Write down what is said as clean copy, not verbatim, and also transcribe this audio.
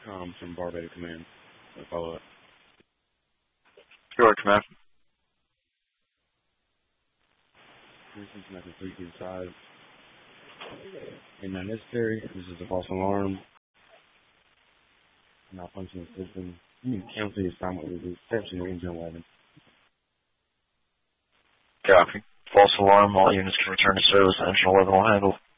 from Barbados Command. Follow up. Sure, Command. Cincinnati 3 to the side. And unnecessary. This is a false alarm. Malfunction of the system. You can cancel your assignment with the exception of engine 11. Copy. False alarm. All units can return to service. Engine 11 will handle.